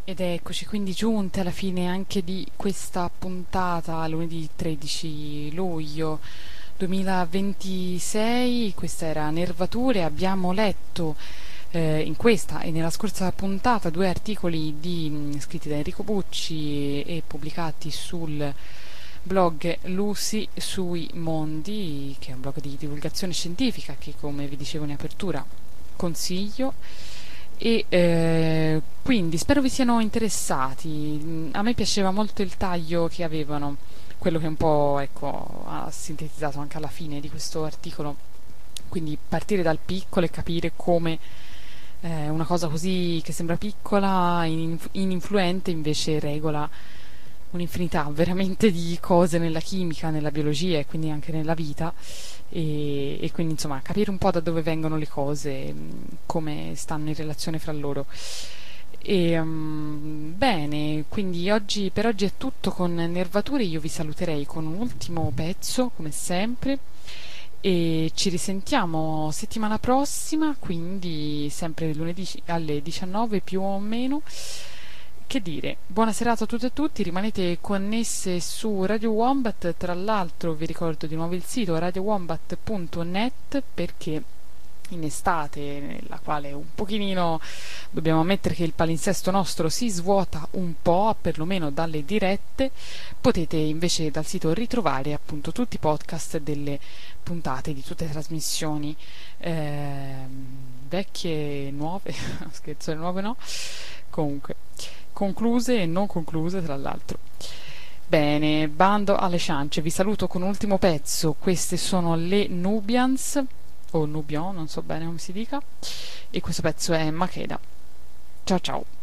Ed eccoci quindi giunte alla fine anche di questa puntata, lunedì 13 luglio 2026. Questa era Nervature. Abbiamo letto in questa e nella scorsa puntata due articoli scritti da Enrico Bucci e pubblicati sul blog Lucy sui Mondi, che è un blog di divulgazione scientifica che, come vi dicevo in apertura, consiglio. E quindi spero vi siano interessati. A me piaceva molto il taglio che avevano, quello che un po', ecco, ha sintetizzato anche alla fine di questo articolo. Quindi partire dal piccolo e capire come una cosa così che sembra piccola, ininfluente, invece regola un'infinità veramente di cose nella chimica, nella biologia e quindi anche nella vita, e quindi insomma capire un po' da dove vengono le cose, come stanno in relazione fra loro. Bene, quindi per oggi è tutto con Nervature. Io vi saluterei con un ultimo pezzo, come sempre, e ci risentiamo settimana prossima, quindi sempre lunedì alle 19 più o meno. Che dire, buona serata a tutte e a tutti, rimanete connesse su Radio Wombat. Tra l'altro vi ricordo di nuovo il sito radiowombat.net, perché in estate, nella quale un pochino dobbiamo ammettere che il palinsesto nostro si svuota un po', perlomeno dalle dirette, potete invece dal sito ritrovare appunto tutti i podcast delle puntate di tutte le trasmissioni, vecchie e nuove, scherzo, le nuove no, comunque concluse e non concluse tra l'altro. Bene, bando alle ciance, vi saluto con un ultimo pezzo. Queste sono le Nubians o Nubian, non so bene come si dica, e questo pezzo è Makeda. Ciao ciao.